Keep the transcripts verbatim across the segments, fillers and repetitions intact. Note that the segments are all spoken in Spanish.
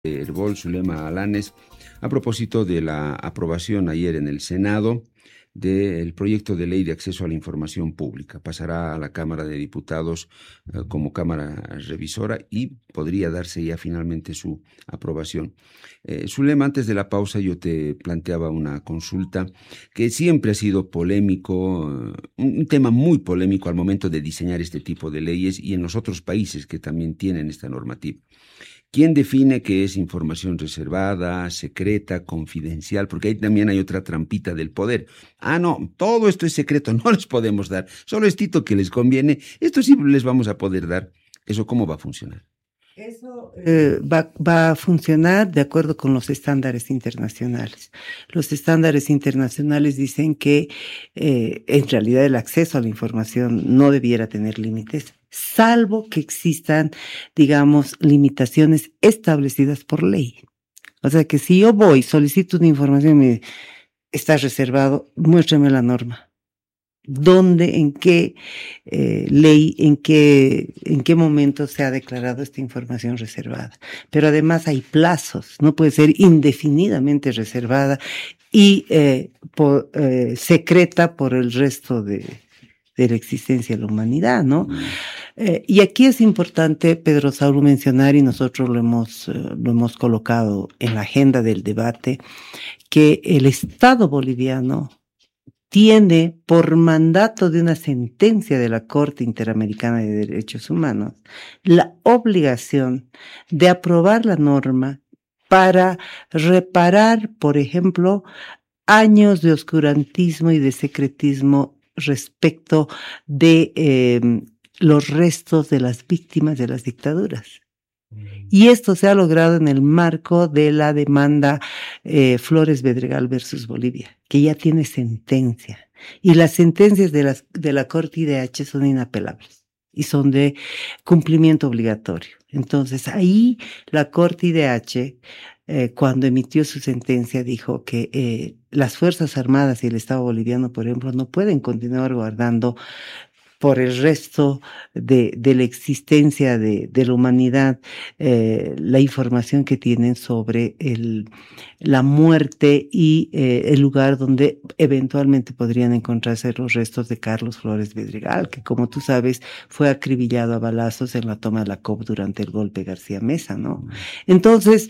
Herbol, Zulema Alanes, a propósito de la aprobación ayer en el Senado del proyecto de ley de acceso a la información pública. Pasará a la Cámara de Diputados eh, como Cámara Revisora y podría darse ya finalmente su aprobación. Eh, Zulema, antes de la pausa yo te planteaba una consulta que siempre ha sido polémico, eh, un tema muy polémico al momento de diseñar este tipo de leyes y en los otros países que también tienen esta normativa. ¿Quién define qué es información reservada, secreta, confidencial? Porque ahí también hay otra trampita del poder. Ah, no, todo esto es secreto, no les podemos dar. Solo esto que les conviene, esto sí les vamos a poder dar. ¿Eso cómo va a funcionar? Eso eh, va, va a funcionar de acuerdo con los estándares internacionales. Los estándares internacionales dicen que eh, en realidad el acceso a la información no debiera tener límites, salvo que existan, digamos, limitaciones establecidas por ley. O sea que si yo voy, solicito una información y me está reservado, muéstrame la norma. ¿Dónde, en qué eh, ley, en qué, en qué momento se ha declarado esta información reservada? Pero además hay plazos, no puede ser indefinidamente reservada y eh, por, eh, secreta por el resto de, de la existencia de la humanidad, ¿no? Eh, y aquí es importante, Pedro Saúl, mencionar, y nosotros lo hemos, eh, lo hemos colocado en la agenda del debate, que el Estado boliviano tiene, por mandato de una sentencia de la Corte Interamericana de Derechos Humanos, la obligación de aprobar la norma para reparar, por ejemplo, años de oscurantismo y de secretismo respecto de eh, los restos de las víctimas de las dictaduras. Y esto se ha logrado en el marco de la demanda eh, Flores Bedregal versus Bolivia, que ya tiene sentencia. Y las sentencias de, las, de la Corte I D H son inapelables y son de cumplimiento obligatorio. Entonces, ahí la Corte I D H, eh, cuando emitió su sentencia, dijo que eh, las Fuerzas Armadas y el Estado boliviano, por ejemplo, no pueden continuar guardando por el resto de, de la existencia de, de la humanidad, eh, la información que tienen sobre el, la muerte y eh, el lugar donde eventualmente podrían encontrarse los restos de Carlos Flores Bedregal, que como tú sabes fue acribillado a balazos en la toma de la C O P durante el golpe García Meza, ¿no? Entonces,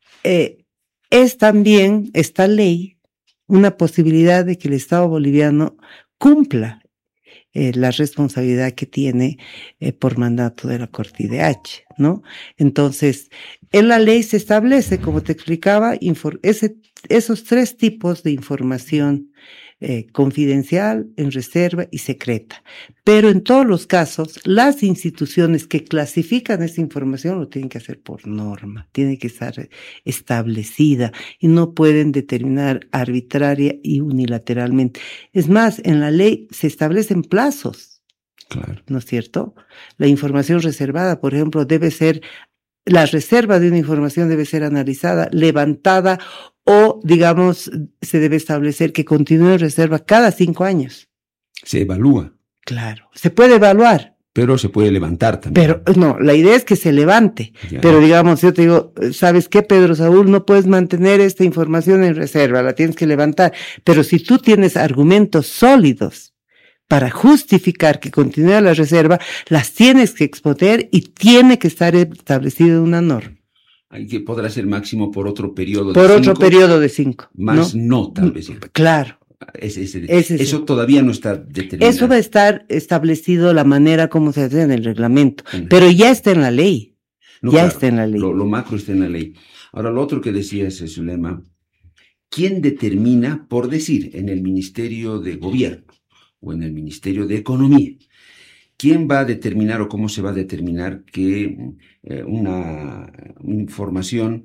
eh, es también esta ley una posibilidad de que el Estado boliviano cumpla Eh, la responsabilidad que tiene eh, por mandato de la Corte I D H, ¿no? Entonces, en la ley se establece, como te explicaba, infor- ese, esos tres tipos de información eh, confidencial, en reserva y secreta. Pero en todos los casos, las instituciones que clasifican esa información lo tienen que hacer por norma, tiene que estar establecida y no pueden determinar arbitraria y unilateralmente. Es más, en la ley se establecen plazos, claro, ¿no es cierto? La información reservada, por ejemplo, debe ser, la reserva de una información debe ser analizada, levantada o, digamos, se debe establecer que continúe en reserva cada cinco años. Se evalúa. Claro, se puede evaluar. Pero se puede levantar también. Pero no, la idea es que se levante. Ya. Pero digamos, yo te digo, ¿sabes qué, Pedro Saúl? No puedes mantener esta información en reserva, la tienes que levantar. Pero si tú tienes argumentos sólidos para justificar que continúe la reserva, las tienes que exponer y tiene que estar establecida una norma. Hay que podrá ser máximo por otro periodo Por de otro cinco, periodo de cinco. más no, no tal vez. Claro. Es, es, Ese eso sí. todavía no está determinado. Eso va a estar establecido la manera como se hace en el reglamento, En- pero ya está en la ley. No, ya claro, está en la ley. Lo, lo macro está en la ley. Ahora, lo otro que decía ese Zulema, ¿quién determina, por decir, en el Ministerio de Gobierno o en el Ministerio de Economía, quién va a determinar o cómo se va a determinar que eh, una información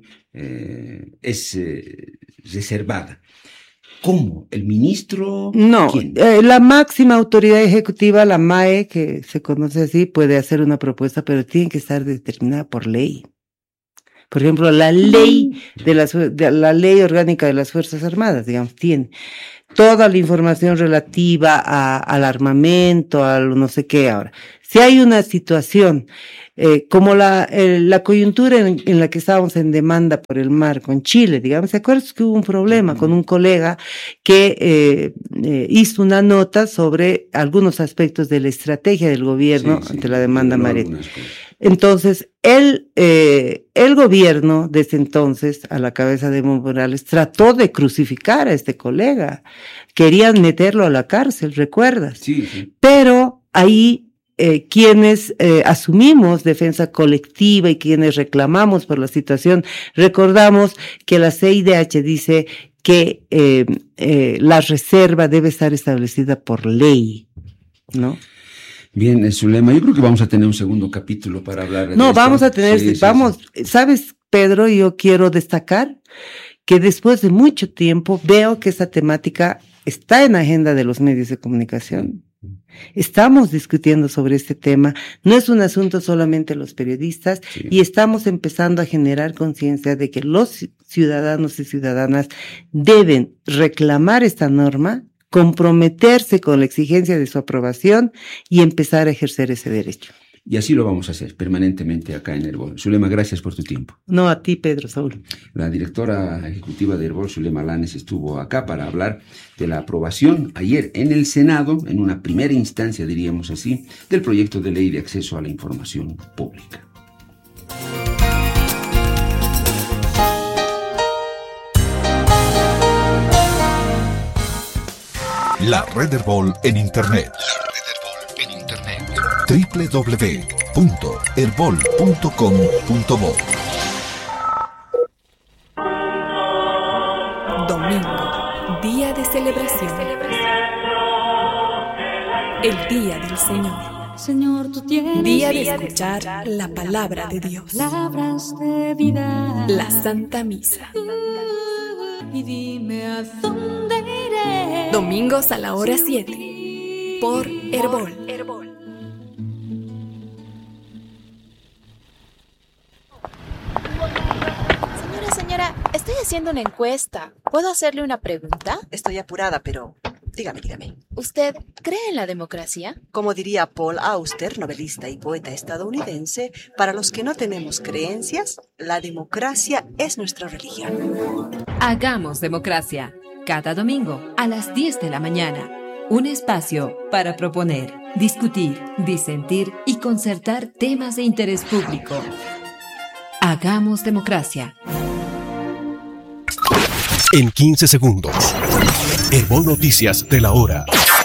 eh, es eh, reservada? ¿Cómo? ¿El ministro? No, ¿Quién? eh, la máxima autoridad ejecutiva, la M A E, que se conoce así, puede hacer una propuesta, pero tiene que estar determinada por ley. Por ejemplo, la ley de las, de la ley orgánica de las Fuerzas Armadas, digamos, tiene toda la información relativa a, al armamento, al no sé qué ahora. Si hay una situación eh, como la, eh, la coyuntura en, en la que estábamos en demanda por el mar con Chile, digamos, ¿se acuerdan que hubo un problema con un colega que eh, eh, hizo una nota sobre algunos aspectos de la estrategia del gobierno sí, sí, ante la demanda marítima? Entonces, el, eh, el gobierno, desde entonces, a la cabeza de Evo Morales, trató de crucificar a este colega. Querían meterlo a la cárcel, ¿recuerdas? Sí, sí. Pero ahí Eh, quienes eh, asumimos defensa colectiva y quienes reclamamos por la situación, recordamos que la C I D H dice que eh, eh, la reserva debe estar establecida por ley, ¿no? Bien, Zulema, yo creo que vamos a tener un segundo capítulo para hablar de No, esto. vamos a tener, sí, vamos, sí, sí. ¿Sabes, Pedro? Yo quiero destacar que después de mucho tiempo veo que esta temática está en la agenda de los medios de comunicación. Estamos discutiendo sobre este tema, no es un asunto solamente de los periodistas, sí. Y estamos empezando a generar conciencia de que los ciudadanos y ciudadanas deben reclamar esta norma, comprometerse con la exigencia de su aprobación y empezar a ejercer ese derecho. Y así lo vamos a hacer permanentemente acá en Herbol. Zulema, gracias por tu tiempo. No, a ti, Pedro Saúl. La directora ejecutiva de Herbol, Zulema Lanes, estuvo acá para hablar de la aprobación ayer en el Senado, en una primera instancia, diríamos así, del proyecto de ley de acceso a la información pública. La Red Herbol en Internet. doble u doble u doble u punto herbol punto com punto bo. Domingo, día de celebración. El día del Señor. Señor, tú tienes día de escuchar la palabra de Dios. Palabras de vida. La Santa Misa. Y dime a dónde iré. Domingos a la hora siete. Por Herbol. Estoy haciendo una encuesta. ¿Puedo hacerle una pregunta? Estoy apurada, pero dígame, dígame. ¿Usted cree en la democracia? Como diría Paul Auster, novelista y poeta estadounidense, para los que no tenemos creencias, la democracia es nuestra religión. Hagamos democracia. Cada domingo a las diez de la mañana. Un espacio para proponer, discutir, disentir y concertar temas de interés público. Hagamos democracia. En quince segundos. Herbol Noticias de la hora.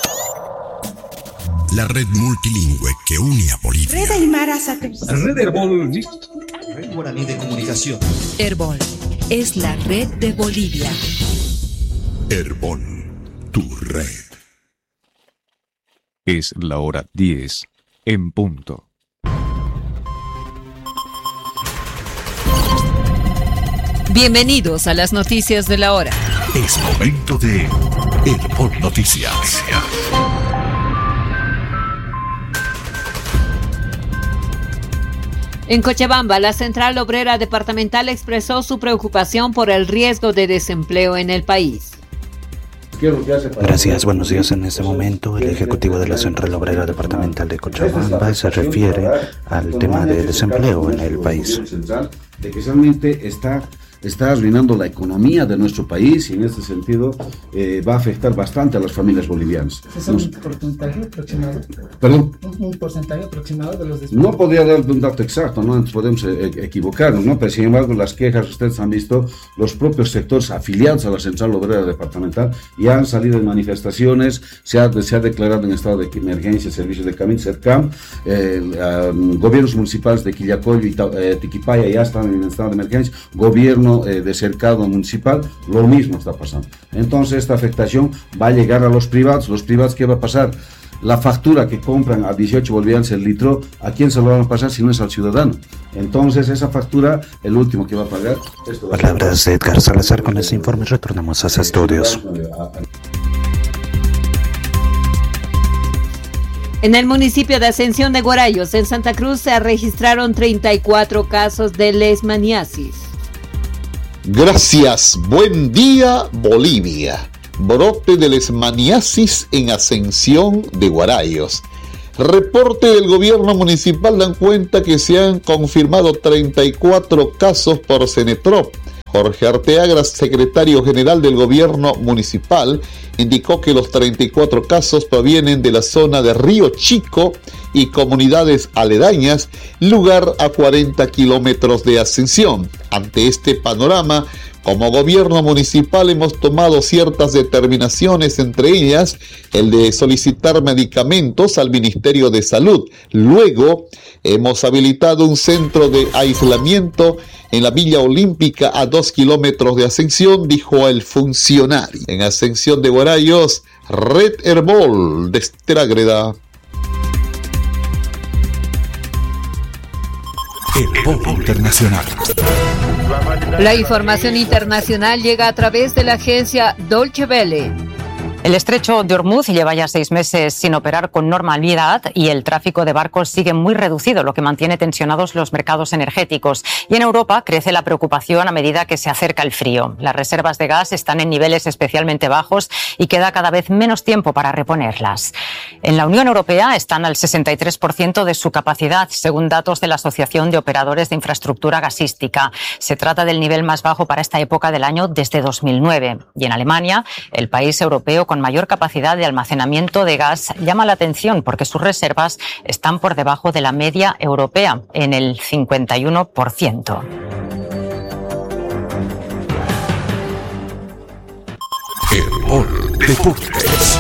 La red multilingüe que une a Bolivia. Red Aymara Sate. Red Herbol. Red Guaraní de Comunicación. Herbol es la red de Bolivia. Herbol, tu red. Es la hora diez en punto. Bienvenidos a las noticias de la hora. Es momento de Herbol Noticias. En Cochabamba, la Central Obrera Departamental expresó su preocupación por el riesgo de desempleo en el país. Gracias, buenos días. En este momento, el ejecutivo de la Central Obrera Departamental de Cochabamba se refiere al tema de desempleo en el país. De que realmente está, está arruinando la economía de nuestro país y en este sentido eh, va a afectar bastante a las familias bolivianas. ¿Es un porcentaje aproximado? ¿Perdón? ¿Un, un porcentaje aproximado de los despidos? No podría dar un dato exacto, ¿no? Antes podemos eh, equivocarnos, ¿no? Pero sin embargo las quejas que ustedes han visto, los propios sectores afiliados a la Central Obrera Departamental ya han salido en manifestaciones, se ha, se ha declarado en estado de emergencia servicios de Camin, CERCAM, eh, um, gobiernos municipales de Quillacollo y eh, Tiquipaya ya están en estado de emergencia, gobierno eh, de cercado municipal, lo mismo está pasando. Entonces esta afectación va a llegar a los privados. Los privados, ¿qué va a pasar? La factura que compran a dieciocho bolivianos el litro, ¿a quién se lo van a pasar si no es al ciudadano? Entonces esa factura, el último que va a pagar... Esto va Palabras de Edgar Salazar. Con este informe retornamos a sus estudios. En el municipio de Ascensión de Guarayos, en Santa Cruz, se registraron treinta y cuatro casos de leishmaniasis. Gracias. Buen día, Bolivia. Brote de leishmaniasis en Ascensión de Guarayos. Reporte del gobierno municipal dan cuenta que se han confirmado treinta y cuatro casos por Cenetrop. Jorge Arteaga, secretario general del gobierno municipal, indicó que los treinta y cuatro casos provienen de la zona de Río Chico y comunidades aledañas, lugar a cuarenta kilómetros de Ascensión. Ante este panorama, como gobierno municipal hemos tomado ciertas determinaciones, entre ellas el de solicitar medicamentos al Ministerio de Salud. Luego hemos habilitado un centro de aislamiento en la Villa Olímpica a dos kilómetros de Ascensión, dijo el funcionario. En Ascensión de Guarayos, Red Herbol de Esther Ágreda. Herbol Internacional. La información internacional llega a través de la agencia Deutsche Welle. El estrecho de Hormuz lleva ya seis meses sin operar con normalidad y el tráfico de barcos sigue muy reducido, lo que mantiene tensionados los mercados energéticos. Y en Europa crece la preocupación a medida que se acerca el frío. Las reservas de gas están en niveles especialmente bajos y queda cada vez menos tiempo para reponerlas. En la Unión Europea están al sesenta y tres por ciento de su capacidad, según datos de la Asociación de Operadores de Infraestructura Gasística. Se trata del nivel más bajo para esta época del año desde dos mil nueve. Y en Alemania, el país europeo con mayor capacidad de almacenamiento de gas, llama la atención porque sus reservas están por debajo de la media europea, en el cincuenta y uno por ciento. Herbol Deportes.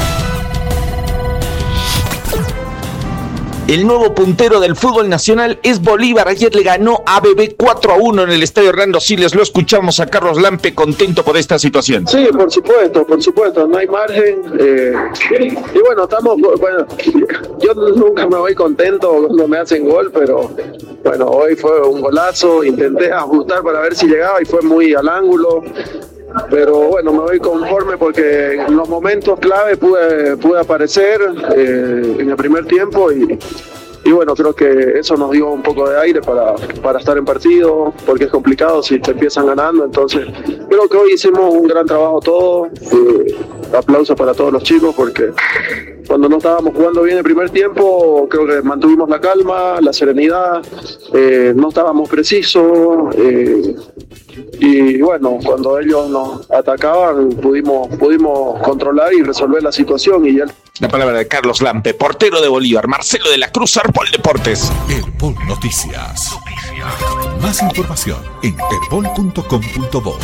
El nuevo puntero del fútbol nacional es Bolívar. Ayer le ganó a B B cuatro a uno en el estadio Hernando Siles. Lo escuchamos a Carlos Lampe, contento por esta situación. Sí, por supuesto, por supuesto, no hay margen. Eh, y bueno, estamos, bueno, yo nunca me voy contento cuando me hacen gol, pero bueno, hoy fue un golazo. Intenté ajustar para ver si llegaba y fue muy al ángulo. Pero bueno, me voy conforme porque en los momentos clave pude, pude aparecer eh, en el primer tiempo y, y bueno, creo que eso nos dio un poco de aire para, para estar en partido, porque es complicado si te empiezan ganando. Entonces creo que hoy hicimos un gran trabajo todos. Eh, aplauso para todos los chicos porque cuando no estábamos jugando bien el primer tiempo creo que mantuvimos la calma, la serenidad, eh, no estábamos precisos. Eh, Y bueno, cuando ellos nos atacaban pudimos pudimos controlar y resolver la situación. Y ya... La palabra de Carlos Lampe, portero de Bolívar. Marcelo de la Cruz, Herbol Deportes. Herbol Noticias. Más información en herbol punto com punto bo.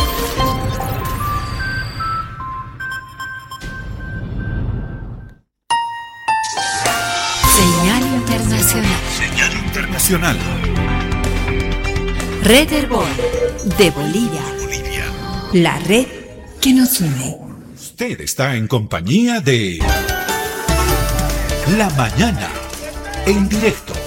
Señal internacional. Señal internacional. Red Herbol de Bolivia. Bolivia. La red que nos une. Usted está en compañía de La Mañana, en directo.